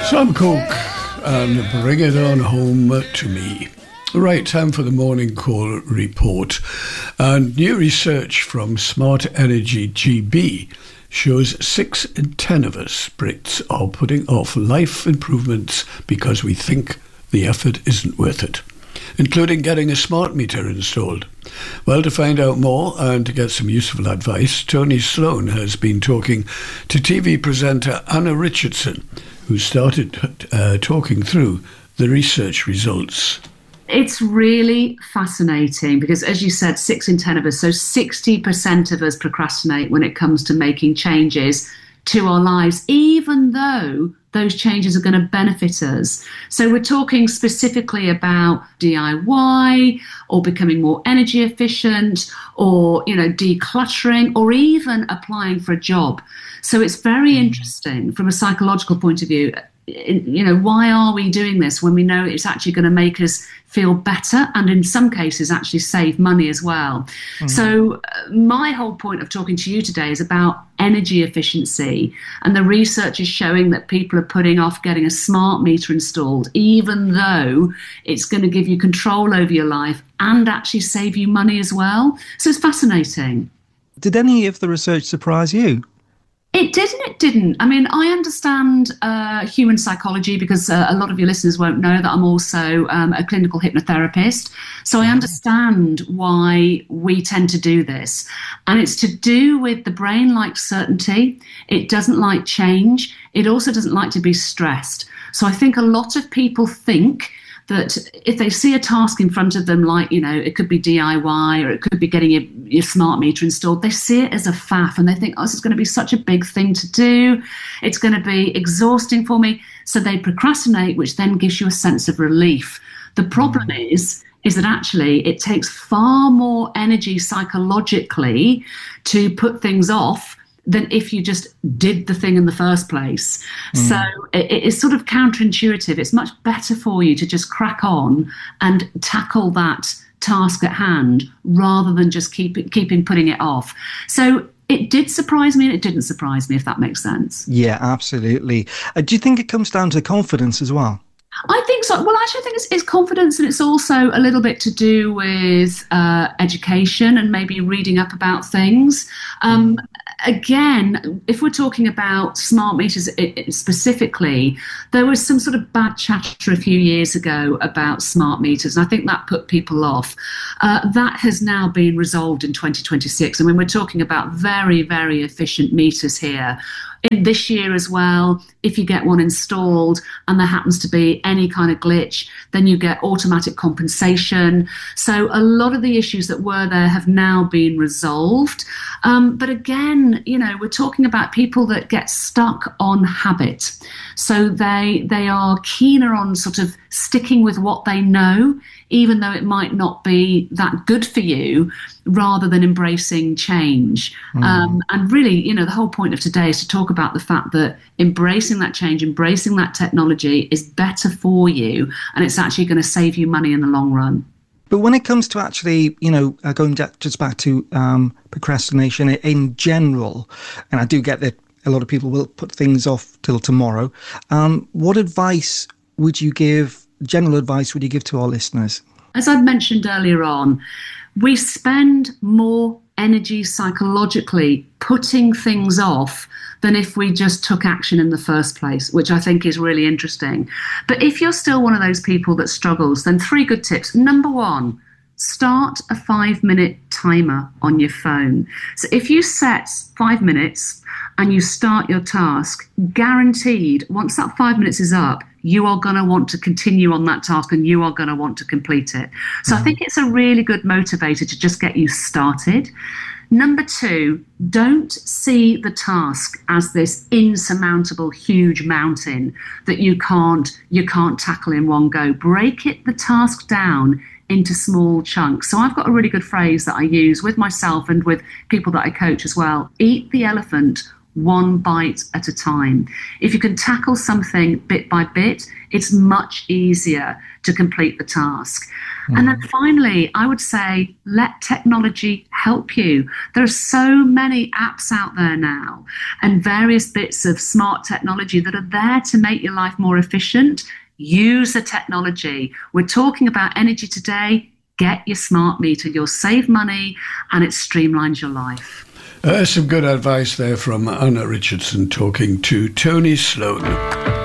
Sam Cooke and Bring It On Home to Me. Right, time for the Morning Call report. And new research from Smart Energy GB shows 6 in 10 of us Brits are putting off life improvements because we think the effort isn't worth it, including getting a smart meter installed. Well, to find out more and to get some useful advice, Tony Sloan has been talking to TV presenter Anna Richardson, who started talking through the research results. It's really fascinating because, as you said, 6 in 10 of us, so 60% of us procrastinate when it comes to making changes to our lives, even though those changes are going to benefit us. So we're talking specifically about DIY or becoming more energy efficient or, decluttering or even applying for a job. So it's very interesting from a psychological point of view. Why are we doing this when we know it's actually going to make us feel better and in some cases actually save money as well? So my whole point of talking to you today is about energy efficiency, and the research is showing that people are putting off getting a smart meter installed even though it's going to give you control over your life and actually save you money as well. So it's fascinating. Did any of the research surprise you? It did and it didn't. I mean, I understand human psychology because a lot of your listeners won't know that I'm also a clinical hypnotherapist. So I understand why we tend to do this. And it's to do with the brain likes certainty. It doesn't like change. It also doesn't like to be stressed. So I think a lot of people think that if they see a task in front of them, like, it could be DIY or it could be getting your smart meter installed, they see it as a faff and they think, this is going to be such a big thing to do. It's going to be exhausting for me. So they procrastinate, which then gives you a sense of relief. The problem is that actually it takes far more energy psychologically to put things off than if you just did the thing in the first place. So it's sort of counterintuitive. It's much better for you to just crack on and tackle that task at hand rather than just keeping putting it off. So it did surprise me and it didn't surprise me, if that makes sense. Yeah, absolutely. Do you think it comes down to confidence as well? I think so. Well, actually, I think it's confidence, and it's also a little bit to do with education and maybe reading up about things. Again, if we're talking about smart meters specifically, there was some sort of bad chatter a few years ago about smart meters, and I think that put people off. That has now been resolved in 2026. I mean, we're talking about very, very efficient meters here. In this year as well, if you get one installed and there happens to be any kind of glitch, then you get automatic compensation. So a lot of the issues that were there have now been resolved. But again, we're talking about people that get stuck on habit. So they are keener on sort of sticking with what they know, even though it might not be that good for you, rather than embracing change. And really, the whole point of today is to talk about the fact that embracing that change, embracing that technology is better for you, and it's actually going to save you money in the long run. But when it comes to actually, going just back to procrastination in general, and I do get that a lot of people will put things off till tomorrow, what advice would you give, general advice would you give to our listeners? As I've mentioned earlier on, we spend more energy psychologically putting things off than if we just took action in the first place, which I think is really interesting. But if you're still one of those people that struggles, then 3 good tips. Number 1, start a 5-minute timer on your phone. So if you set 5 minutes and you start your task, guaranteed, once that 5 minutes is up, you are going to want to continue on that task and you are going to want to complete it. So I think it's a really good motivator to just get you started. Number 2, don't see the task as this insurmountable, huge mountain that you can't tackle in one go. Break the task down into small chunks. So I've got a really good phrase that I use with myself and with people that I coach as well. Eat the elephant one bite at a time. If you can tackle something bit by bit, it's much easier to complete the task. And then finally, I would say, let technology help you. There are so many apps out there now and various bits of smart technology that are there to make your life more efficient. Use the technology. We're talking about energy today. Get your smart meter. You'll save money and it streamlines your life. Some good advice there from Anna Richardson talking to Tony Sloan.